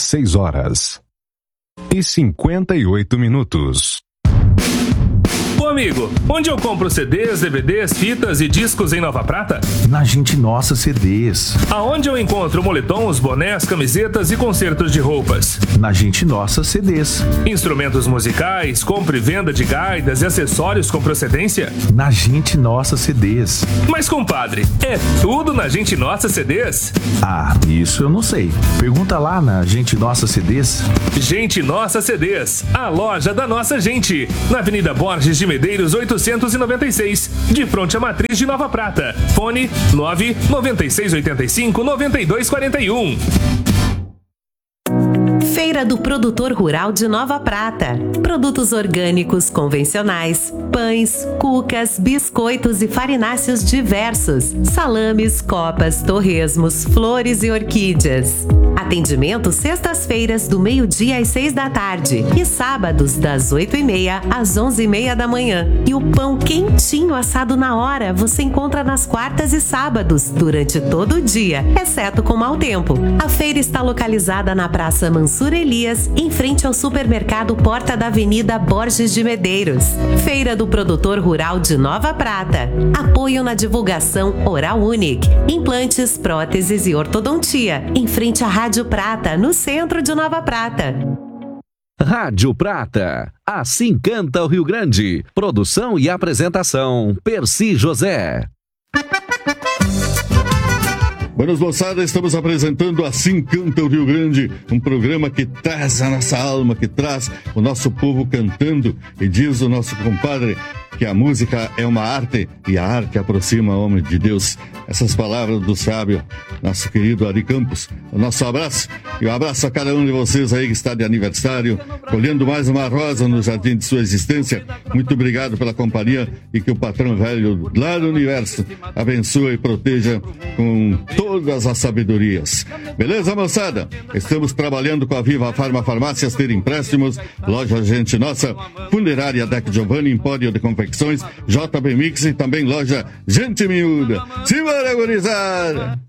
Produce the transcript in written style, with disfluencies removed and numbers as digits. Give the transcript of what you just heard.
6h58. Ô amigo, onde eu compro CDs, DVDs, fitas e discos em Nova Prata? Na Gente Nossa CDs. Aonde eu encontro moletons, bonés, camisetas e concertos de roupas? Na Gente Nossa CDs. Instrumentos musicais, compra e venda de gaitas e acessórios com procedência? Na Gente Nossa CDs. Mas compadre, é tudo na Gente Nossa CDs? Ah, isso eu não sei. Pergunta lá na Gente Nossa CDs. Gente Nossa CDs, a loja da nossa gente, na Avenida Borges de Medeiros 896, de frente à Matriz de Nova Prata. Fone 99685-9241. Feira do Produtor Rural de Nova Prata. Produtos orgânicos convencionais, pães, cucas, biscoitos e farináceos diversos, salames, copas, torresmos, flores e orquídeas. Atendimento sextas-feiras do meio-dia às 6 da tarde e sábados das 8h30 às 11h30 da manhã. E o pão quentinho assado na hora você encontra nas quartas e sábados durante todo o dia, exceto com mau tempo. A feira está localizada na Praça Mansur Elias, em frente ao supermercado Porta da Avenida Borges de Medeiros. Feira do Produtor Rural de Nova Prata. Apoio na divulgação Oral Unique, implantes, próteses e ortodontia, em frente à Rádio Prata, no centro de Nova Prata. Rádio Prata, assim canta o Rio Grande. Produção e apresentação, Percy José. Buenas moçada, estamos apresentando Assim Canta o Rio Grande, um programa que traz a nossa alma, que traz o nosso povo cantando, e diz o nosso compadre que a música é uma arte e a arte aproxima o homem de Deus. Essas palavras do sábio, nosso querido Ari Campos. O nosso abraço e um abraço a cada um de vocês aí que está de aniversário, colhendo mais uma rosa no jardim de sua existência. Muito obrigado pela companhia e que o patrão velho lá do universo abençoe e proteja com todas as sabedorias. Beleza, moçada? Estamos trabalhando com a Viva Farma Farmácias, ter empréstimos, loja Gente Nossa, Funerária Deck Giovanni, Empório de Confecções, JB Mix e também loja Gente Miúda. Simbora, gurizada!